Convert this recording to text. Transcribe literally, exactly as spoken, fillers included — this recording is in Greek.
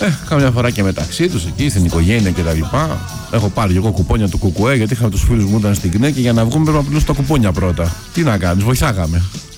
Ε, καμιά φορά και μεταξύ τους εκεί στην οικογένεια κτλ. Έχω πάρει και εγώ κουπόνια του Κουκουέ γιατί είχαμε τους φίλους μου ήταν στην ΚΝΕ και για να βγούμε πρέπει να πληρώσω τα κουπόνια πρώτα. Τι να κάνεις, βοηθάγαμε.